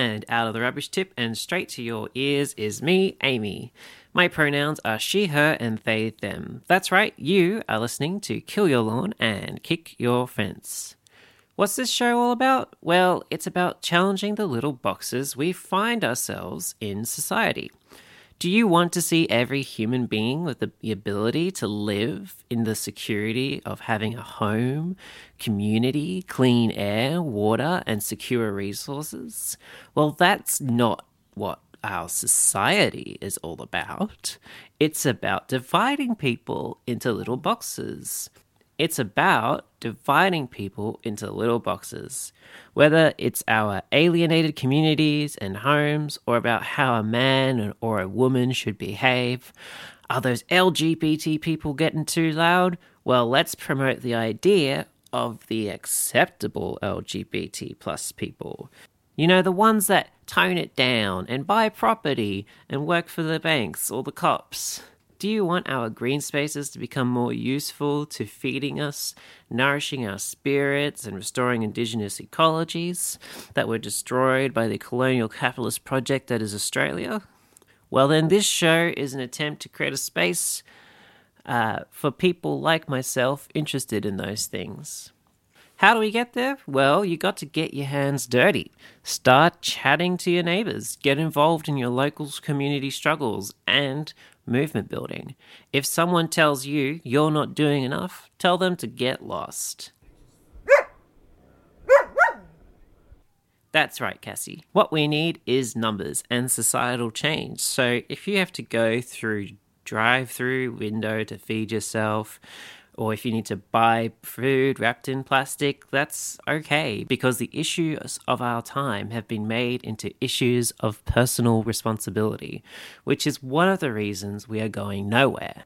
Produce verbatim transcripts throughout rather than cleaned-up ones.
and out of the rubbish tip and straight to your ears is me, Amy. My pronouns are she, her, and they, them. That's right, you are listening to Kill Your Lawn and Kick Your Fence. What's this show all about? Well, it's about challenging the little boxes we find ourselves in society. Do you want to see every human being with the ability to live in the security of having a home, community, clean air, water, and secure resources? Well, that's not what our society is all about. It's about dividing people into little boxes. It's about dividing people into little boxes, whether it's our alienated communities and homes or about how a man or a woman should behave. Are those L G B T people getting too loud? Well, let's promote the idea of the acceptable L G B T plus people. You know, the ones that tone it down and buy property and work for the banks or the cops. Do you want our green spaces to become more useful to feeding us, nourishing our spirits, and restoring Indigenous ecologies that were destroyed by the colonial capitalist project that is Australia? Well, then this show is an attempt to create a space uh, for people like myself interested in those things. How do we get there? Well, you got to get your hands dirty. Start chatting to your neighbours. Get involved in your local community struggles and movement building. If someone tells you you're not doing enough, tell them to get lost. That's right, Cassie. What we need is numbers and societal change. So if you have to go through drive-through window to feed yourself, or if you need to buy food wrapped in plastic, that's okay, because the issues of our time have been made into issues of personal responsibility, which is one of the reasons we are going nowhere.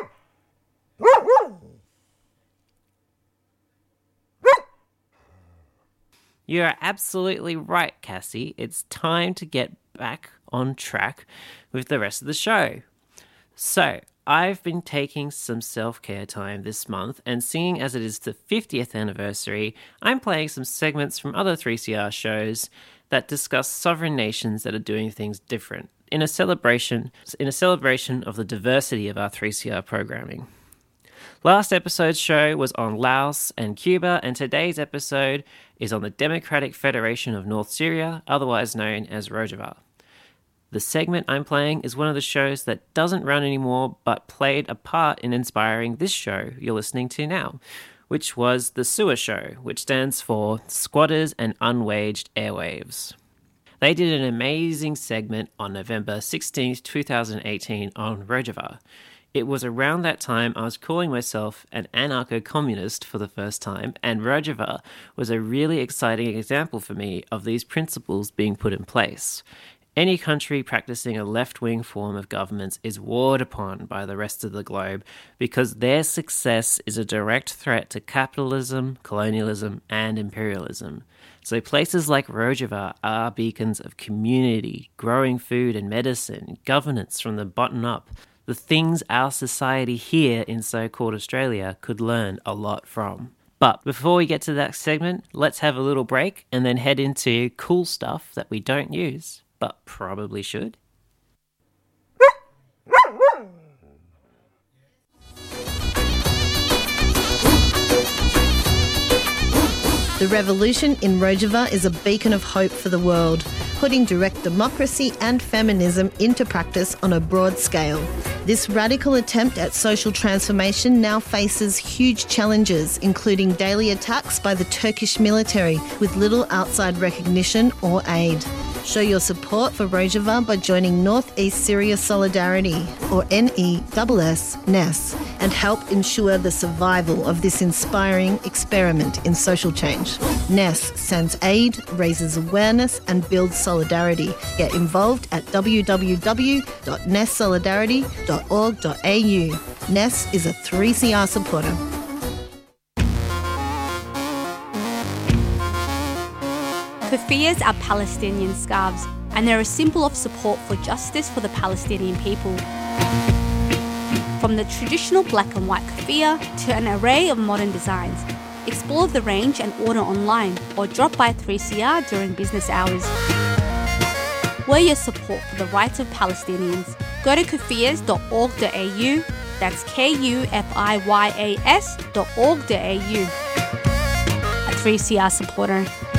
You are absolutely right, Cassie. It's time to get back on track with the rest of the show. So, I've been taking some self-care time this month, and seeing as it is the fiftieth anniversary, I'm playing some segments from other three C R shows that discuss sovereign nations that are doing things different in a celebration in a celebration of the diversity of our three C R programming. Last episode's show was on Laos and Cuba, and today's episode is on the Democratic Federation of North Syria, otherwise known as Rojava. The segment I'm playing is one of the shows that doesn't run anymore, but played a part in inspiring this show you're listening to now, which was the S U A Show, which stands for Squatters and Unwaged Airwaves. They did an amazing segment on November sixteenth, twenty eighteen on Rojava. It was around that time I was calling myself an anarcho-communist for the first time, and Rojava was a really exciting example for me of these principles being put in place. Any country practicing a left-wing form of governance is warred upon by the rest of the globe because their success is a direct threat to capitalism, colonialism, and imperialism. So places like Rojava are beacons of community, growing food and medicine, governance from the bottom up, the things our society here in so-called Australia could learn a lot from. But before we get to that segment, let's have a little break and then head into cool stuff that we don't use, but probably should. The revolution in Rojava is a beacon of hope for the world, putting direct democracy and feminism into practice on a broad scale. This radical attempt at social transformation now faces huge challenges, including daily attacks by the Turkish military with little outside recognition or aid. Show your support for Rojava by joining North East Syria Solidarity, or N E S S, N E S, and help ensure the survival of this inspiring experiment in social change. N E S sends aid, raises awareness, and builds solidarity. Get involved at w w w dot n e s solidarity dot org dot a u. N E S is a three C R supporter. Keffiyehs are Palestinian scarves, and they're a symbol of support for justice for the Palestinian people. From the traditional black and white keffiyeh to an array of modern designs, explore the range and order online or drop by three C R during business hours. We're your support for the rights of Palestinians. Go to kufiyas dot org dot a u, that's K U F I Y A S dot org dot a u. A three C R supporter.